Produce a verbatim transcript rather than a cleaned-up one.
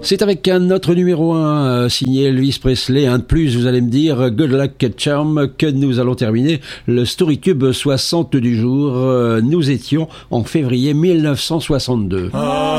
C'est avec un autre numéro un euh, signé Elvis Presley, un de plus, vous allez me dire, Good Luck Charm, que nous allons terminer le Storytube soixante du jour. Euh, nous étions en février mille neuf cent soixante-deux.